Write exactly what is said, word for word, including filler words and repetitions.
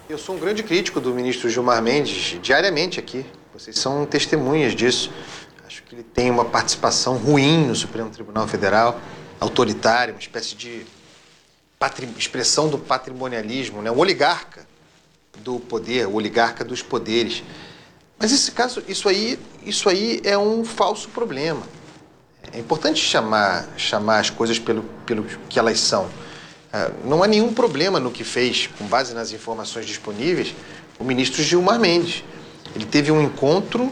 Eu sou um grande crítico do ministro Gilmar Mendes, diariamente aqui. Vocês são testemunhas disso. Acho que ele tem uma participação ruim no Supremo Tribunal Federal, autoritária, uma espécie de patri... expressão do patrimonialismo, né? Um oligarca do poder, o oligarca dos poderes. Mas esse caso, isso aí, isso aí é um falso problema. É importante chamar, chamar as coisas pelo, pelo que elas são. Não há nenhum problema no que fez, com base nas informações disponíveis, o ministro Gilmar Mendes. Ele teve um encontro